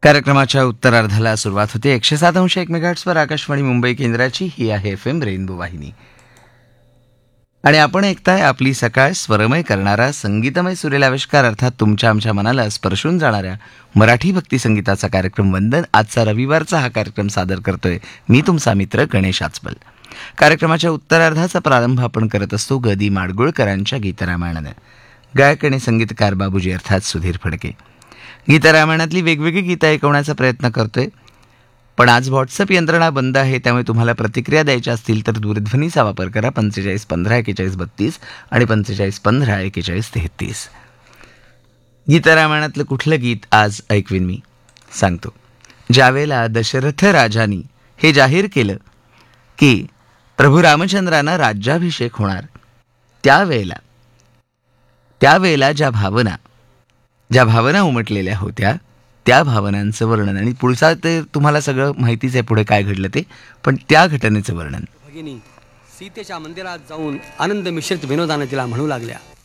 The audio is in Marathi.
कार्यक्रमाच्या उत्तरार्धाला सुरुवात होते. 107.1 मेगाहर्ट्झवर आकाशवाणी मुंबई केंद्राची ही आहे FM रेनबो वाहिनी. आणि आपण ऐकताय आपली सकाळ स्वरमय करणारा संगीतमय सूर्यलाविष्कार अर्थात तुमच्या आमच्या मनाला स्पर्शून जाणाऱ्या मराठी भक्ती संगीताचा कार्यक्रम वंदन. आजचा रविवारचा हा कार्यक्रम सादर करतोय मी तुमचा मित्र गणेश आचपल. कार्यक्रमाच्या उत्तरार्धाचा प्रारंभ आपण करत असतो ग दी माडगुळकरांच्या गीतरामायणानं. गायक आणि संगीतकार बाबूजी अर्थात सुधीर फडके गीतरामायणातली वेगवेगळी गीतं ऐकवण्याचा प्रयत्न करतोय. पण आज व्हॉट्सअप यंत्रणा बंद आहे, त्यामुळे तुम्हाला प्रतिक्रिया द्यायच्या असतील तर दूरध्वनीचा वापर करा. 45 15 41 32 आणि 45 15 41 33. गीतरामायणातलं कुठलं गीत आज ऐकवीन मी सांगतो. ज्यावेळेला दशरथ राजानी हे जाहीर केलं की प्रभू रामचंद्रांना राज्याभिषेक होणार, त्यावेळेला ज्या भावना उमटलेल्या होत्या त्या भावनांचं वर्णन. आणि पुढचा ते तुम्हाला सगळं माहितीच आहे पुढे काय घडलं ते, पण त्या घटनेचं वर्णन. भगिनी सीतेच्या मंदिरात जाऊन आनंद मिश्रित विनोदाने तिला म्हणू लागल्या,